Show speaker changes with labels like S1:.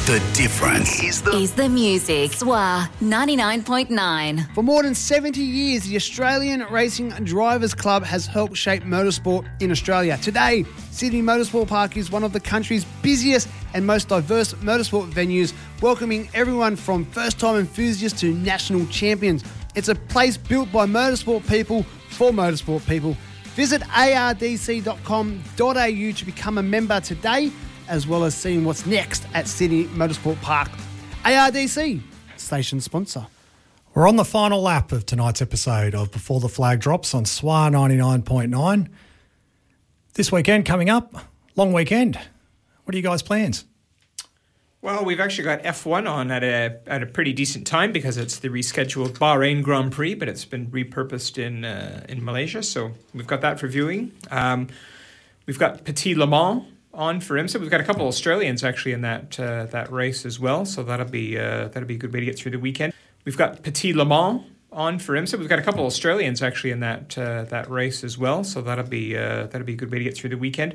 S1: The difference is the
S2: music. SWA 99.9.
S3: For more than 70 years, the Australian Racing Drivers Club has helped shape motorsport in Australia. Today, Sydney Motorsport Park is one of the country's busiest and most diverse motorsport venues, welcoming everyone from first-time enthusiasts to national champions. It's a place built by motorsport people for motorsport people. Visit ardc.com.au to become a member today, as well as seeing what's next at Sydney Motorsport Park. ARDC, station sponsor.
S4: We're on the final lap of tonight's episode of Before the Flag Drops on SWA 99.9. This weekend coming up, long weekend. What are you guys' plans?
S5: Well, we've actually got F1 on at a pretty decent time because it's the rescheduled Bahrain Grand Prix, but it's been repurposed in Malaysia, so we've got that for viewing. We've got Petit Le Mans on for IMSA. We've got a couple of Australians actually in that race as well, so that'll be a good way to get through the weekend. We've got Petit Le Mans on for IMSA. We've got a couple of Australians actually in that race as well, so that'll be a good way to get through the weekend.